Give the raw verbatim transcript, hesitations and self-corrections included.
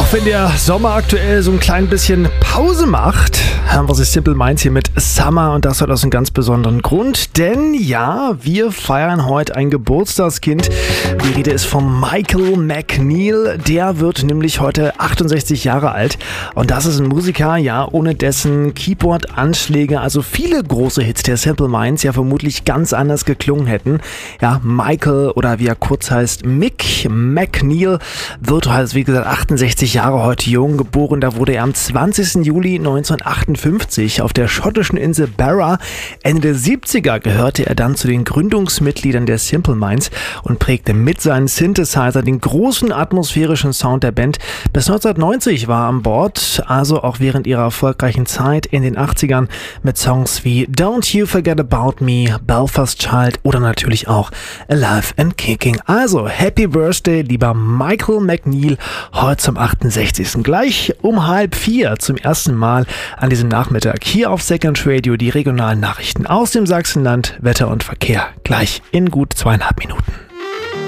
Auch wenn der Sommer aktuell so ein klein bisschen Pause macht, haben wir sich Simple Minds hier mit Summer und das hat aus einem ganz besonderen Grund, denn ja, wir feiern heute ein Geburtstagskind. Die Rede ist von Michael McNeil, der wird nämlich heute achtundsechzig Jahre alt und das ist ein Musiker, ja, ohne dessen Keyboard-Anschläge, also viele große Hits der Simple Minds ja vermutlich ganz anders geklungen hätten. Ja, Michael oder wie er kurz heißt, Mick McNeil wird halt, wie gesagt, achtundsechzig Jahre heute jung, geboren. Da wurde er am zwanzigsten Juli neunzehnhundertachtundfünfzig auf der schottischen Insel Barra. Ende der siebziger gehörte er dann zu den Gründungsmitgliedern der Simple Minds und prägte mit seinen Synthesizer den großen atmosphärischen Sound der Band. Bis neunzehnhundertneunzig war er an Bord, also auch während ihrer erfolgreichen Zeit in den achtzigern mit Songs wie Don't You Forget About Me, Belfast Child oder natürlich auch Alive and Kicking. Also Happy Birthday, lieber Michael McNeil, heute zum achtundsechzigsten Gleich um halb vier zum ersten Mal an diesem Nachmittag hier auf Second Radio die regionalen Nachrichten aus dem Sachsenland, Wetter und Verkehr gleich in gut zweieinhalb Minuten.